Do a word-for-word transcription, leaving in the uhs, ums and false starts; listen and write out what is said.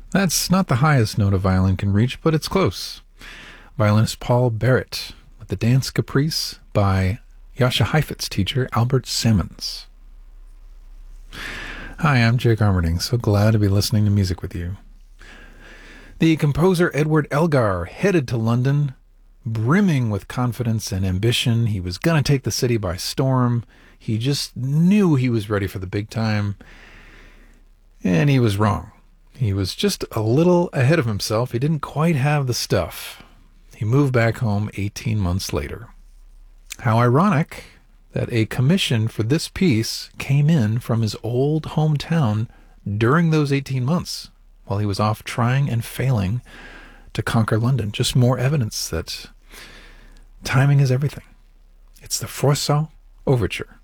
That's not the highest note a violin can reach, but it's close. Violinist Paul Barrett with the Dance Caprice by Jascha Heifetz's teacher, Albert Sammons. Hi, I'm Jake Armerding, so glad to be listening to music with you. The composer Edward Elgar headed to London, brimming with confidence and ambition. He was going to take the city by storm. He just knew he was ready for the big time, and he was wrong. He was just a little ahead of himself. He didn't quite have the stuff. He moved back home eighteen months later. How ironic that a commission for this piece came in from his old hometown during those eighteen months while he was off trying and failing to conquer London. Just more evidence that timing is everything. It's the Forçat Overture.